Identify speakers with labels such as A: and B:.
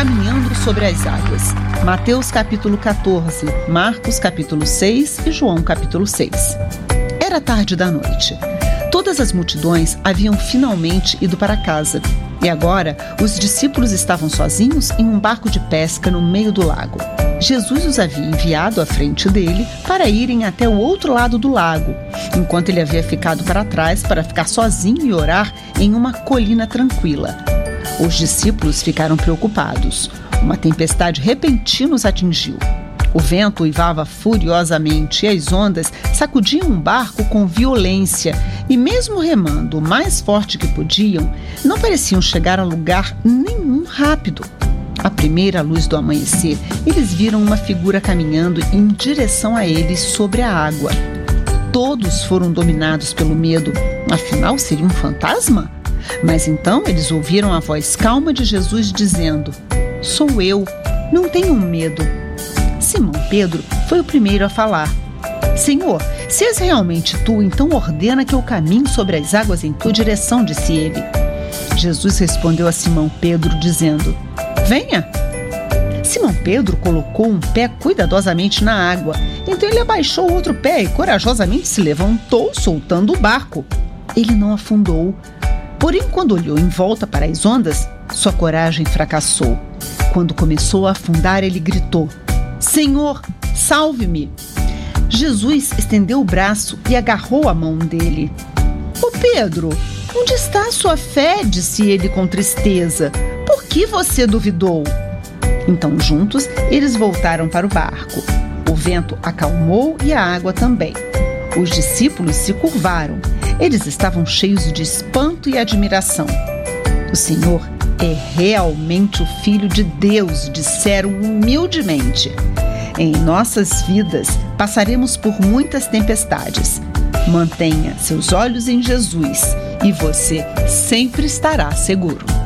A: caminhando sobre as águas. Mateus capítulo 14, Marcos capítulo 6 e João capítulo 6. Era tarde da noite. Todas as multidões haviam finalmente ido para casa. E agora, os discípulos estavam sozinhos em um barco de pesca no meio do lago. Jesus os havia enviado à frente dele para irem até o outro lado do lago, enquanto ele havia ficado para trás para ficar sozinho e orar em uma colina tranquila. Os discípulos ficaram preocupados. Uma tempestade repentina os atingiu. O vento uivava furiosamente e as ondas sacudiam o barco com violência e, mesmo remando o mais forte que podiam, não pareciam chegar a lugar nenhum rápido. À primeira luz do amanhecer, eles viram uma figura caminhando em direção a eles sobre a água. Todos foram dominados pelo medo. Afinal, seria um fantasma? Mas então eles ouviram a voz calma de Jesus dizendo: "Sou eu, não tenham medo." Simão Pedro foi o primeiro a falar: "Senhor, se és realmente tu, então ordena que eu caminhe sobre as águas em tua direção", disse ele. Jesus respondeu a Simão Pedro dizendo: "Venha." Simão Pedro colocou um pé cuidadosamente na água. Então ele abaixou o outro pé e corajosamente se levantou, soltando o barco. Ele não afundou. Porém, quando olhou em volta para as ondas, sua coragem fracassou. Quando começou a afundar, ele gritou: "Senhor, salve-me!" Jesus estendeu o braço e agarrou a mão dele. "Ô Pedro, onde está a sua fé?", disse ele com tristeza. "Por que você duvidou?" Então, juntos, eles voltaram para o barco. O vento acalmou e a água também. Os discípulos se curvaram. Eles estavam cheios de espanto e admiração. "O Senhor é realmente o Filho de Deus", disseram humildemente. Em nossas vidas, passaremos por muitas tempestades. Mantenha seus olhos em Jesus e você sempre estará seguro.